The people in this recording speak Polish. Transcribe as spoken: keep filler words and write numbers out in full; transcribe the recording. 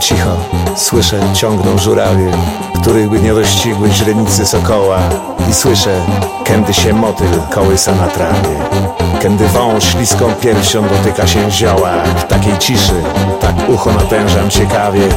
Cicho, słyszę, ciągną żurawie, których by nie dościgły źrenicy sokoła. I słyszę, kędy się motyl kołysa na trawie, kędy wąż śliską piersią dotyka się zioła. W takiej ciszy, tak ucho natężam ciekawie,